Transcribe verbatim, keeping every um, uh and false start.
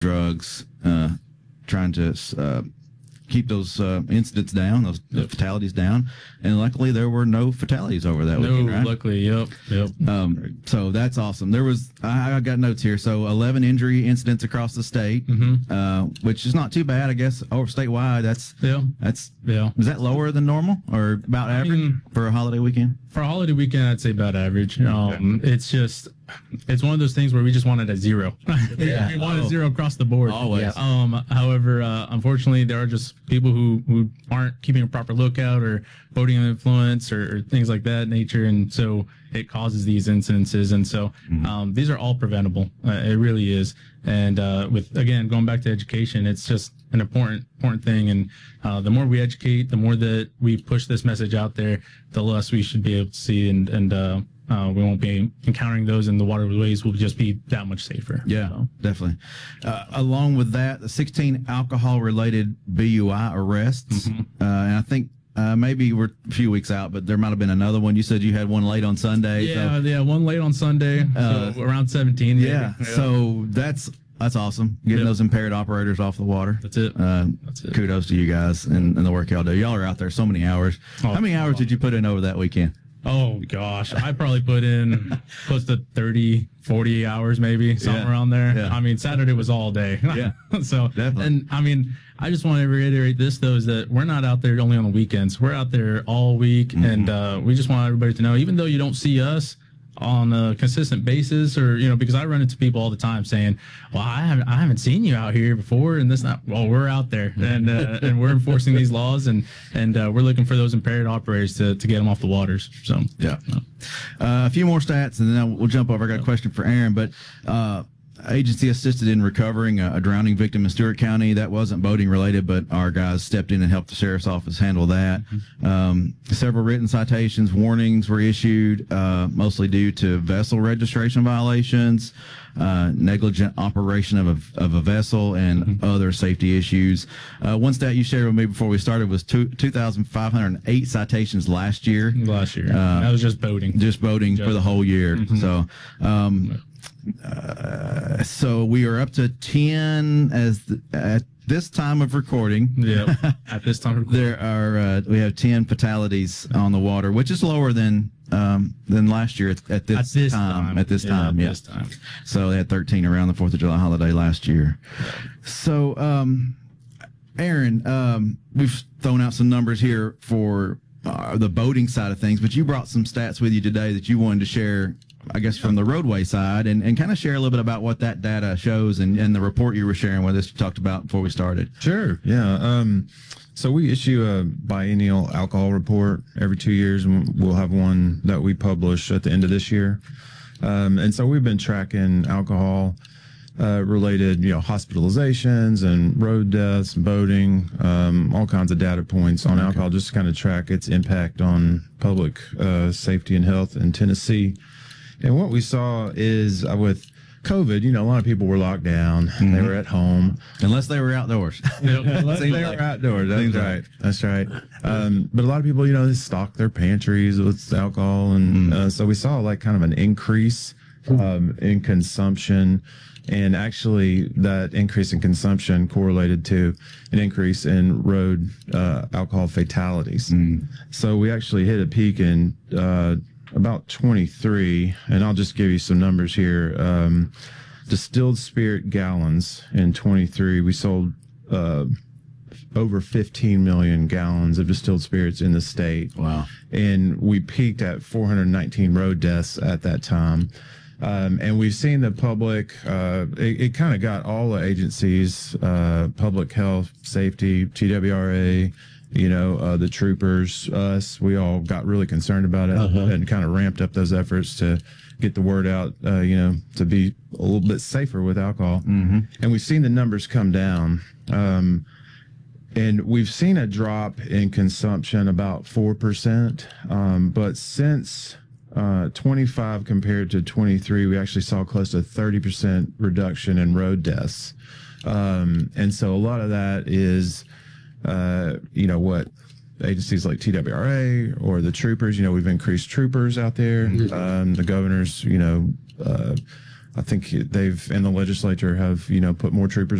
drugs, uh, trying to uh, keep those uh, incidents down, those yep. fatalities down. And luckily, there were no fatalities over that no, weekend, right? luckily, yep, yep. Um, so that's awesome. There was, I, I got notes here. So eleven injury incidents across the state, mm-hmm. uh, which is not too bad, I guess. Over statewide, that's yeah, that's yeah. Is that lower than normal or about I average mean, for a holiday weekend? For a holiday weekend, I'd say about average. Um, okay. It's just, it's one of those things where we just wanted a zero. Yeah. We wanted oh. zero across the board. Always. Yeah. Um, however, uh, unfortunately, there are just people who, who aren't keeping a proper lookout or boating influence or, or things like that nature. And so it causes these incidences. And so mm-hmm. um, these are all preventable. Uh, it really is. And uh, with, again, going back to education, it's just an important, important thing. And uh, the more we educate, the more that we push this message out there, the less we should be able to see. And, and uh, uh, we won't be encountering those in the waterways. We'll just be that much safer. Yeah, so. Definitely. Uh, along with that, the sixteen alcohol-related B U I arrests. Mm-hmm. Uh, and I think Uh, maybe we're a few weeks out, but there might have been another one. You said you had one late on Sunday. Yeah, so, yeah, one late on Sunday, uh, so around seventeen. Yeah, yeah, so that's that's awesome. Getting yep. those impaired operators off the water. That's it. Uh, that's it. Kudos to you guys and, and the work y'all do. Y'all are out there so many hours. Oh, How many hours oh. did you put in over that weekend? Oh, gosh. I probably put in close to thirty, forty hours, maybe, something yeah. around there. Yeah. I mean, Saturday was all day. Yeah. so, definitely. And, I mean, I just want to reiterate this, though, is that we're not out there only on the weekends. We're out there all week, mm-hmm. and uh, we just want everybody to know, even though you don't see us on a consistent basis, or, you know, because I run into people all the time saying, well, I haven't, I haven't seen you out here before, and this, not, well, we're out there, and uh, and we're enforcing these laws, and and uh, we're looking for those impaired operators to, to get them off the waters. So, yeah. Uh, a few more stats, and then we'll jump over. I got a question for Aaron, but uh, agency assisted in recovering a, a drowning victim in Stewart County. That wasn't boating related, but our guys stepped in and helped the sheriff's office handle that. Mm-hmm. Um, several written citations, warnings were issued, uh, mostly due to vessel registration violations, uh, negligent operation of a, of a vessel, and mm-hmm. other safety issues. Uh, one stat you shared with me before we started was two, two thousand five hundred eight citations last year. Last year. Uh, that was just boating. Just boating just for the whole year. Mm-hmm. So, um, Uh, so we are up to ten as the, at this time of recording. Yeah, at this time of recording. There are uh, we have ten fatalities on the water, which is lower than um, than last year at, at, this, at this time, time. At this yeah, time, at yeah. This time. So they had thirteen around the Fourth of July holiday last year. Yeah. So, um, Aaron, um, we've thrown out some numbers here for uh, the boating side of things, but you brought some stats with you today that you wanted to share, I guess, from the roadway side, and, and kind of share a little bit about what that data shows and, and the report you were sharing with us, you talked about before we started. Sure. Yeah. Um, so we issue a biennial alcohol report every two years, and we'll have one that we publish at the end of this year. Um, and so we've been tracking alcohol uh, related, you know, hospitalizations and road deaths, boating, um, all kinds of data points on okay. alcohol, just to kind of track its impact on public uh, safety and health in Tennessee. And what we saw is uh, with COVID, you know, a lot of people were locked down. Mm-hmm. They were at home. Unless they were outdoors. Unless they like. were outdoors. That's right. right. That's right. Um, but a lot of people, you know, they stock their pantries with alcohol. And mm-hmm. uh, so we saw like kind of an increase um, in consumption. And actually that increase in consumption correlated to an increase in road uh, alcohol fatalities. Mm-hmm. So we actually hit a peak in uh about twenty-three, and I'll just give you some numbers here. Um, distilled spirit gallons in twenty-three, we sold uh, over fifteen million gallons of distilled spirits in the state. Wow. And we peaked at four hundred nineteen road deaths at that time. Um, and we've seen the public, uh, it, it kind of got all the agencies, uh, public health, safety, T W R A, you know, uh, the troopers, us, we all got really concerned about it uh-huh. and kind of ramped up those efforts to get the word out, uh, you know, to be a little bit safer with alcohol. Mm-hmm. And we've seen the numbers come down. Um, and we've seen a drop in consumption about four percent. Um, but since uh, twenty-five compared to twenty-three, we actually saw close to thirty percent reduction in road deaths. Um, and so a lot of that is, uh, you know, what agencies like T W R A or the troopers, you know, we've increased troopers out there. Um, the governor's, you know, uh, I think they've in the legislature have you know put more troopers